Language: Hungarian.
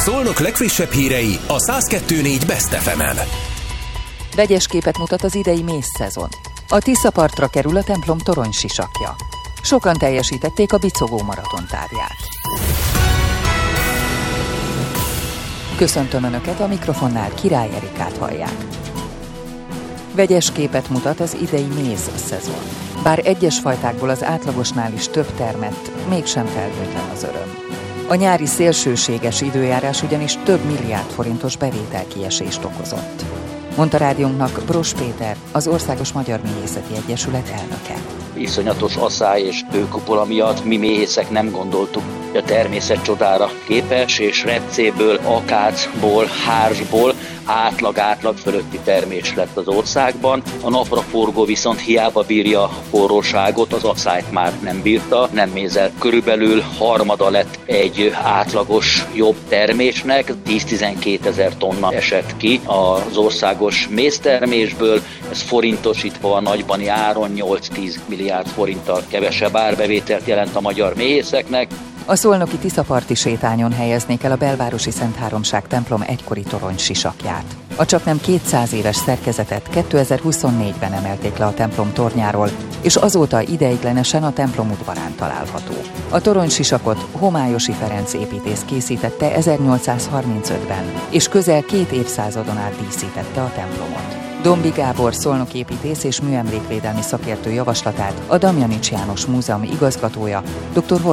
Szolnok legfrissebb hírei a 102.4 Best FM-en. Vegyes képet mutat az idei mészszezon. A Tiszapartra kerül a templom toronysisakja. Sokan teljesítették a bicogó maratontávját. Köszöntöm Önöket, a mikrofonnál Király Erikát hallják. Vegyes képet mutat az idei mézszezon. Bár egyes fajtákból az átlagosnál is több termett, mégsem felhőtlen az öröm. A nyári szélsőséges időjárás ugyanis több milliárd forintos bevételkiesést okozott, mondta rádiónknak Bros Péter, az Országos Magyar Méhészeti Egyesület elnöke. Iszonyatos asszály és hőkupola miatt mi méhészek nem gondoltuk, hogy a természet csodára képes, és repcéből, akácból, hársból átlag fölötti termés lett az országban. A napraforgó viszont hiába bírja a forróságot, az asszályt már nem bírta, nem mézelt. Körülbelül harmada lett egy átlagos jobb termésnek, 10-12 ezer tonna esett ki az országos méztermésből. Ez forintosítva a nagybani áron 8-10 milliárd forinttal kevesebb árbevételt jelent a magyar méhészeknek. A szolnoki Tiszaparti sétányon helyeznék el a belvárosi Szent Háromság templom egykori toronysisakját. A csaknem 200 éves szerkezetet 2024-ben emelték le a templom tornyáról, és azóta ideiglenesen a templom udvarán található. A toronysisakot Homályosi Ferenc építész készítette 1835-ben, és közel 2 évszázadon át díszítette a templomot. Dombi Gábor szolnoki építész és műemlékvédelmi szakértő javaslatát a Damjanics János Múzeum igazgatója, dr.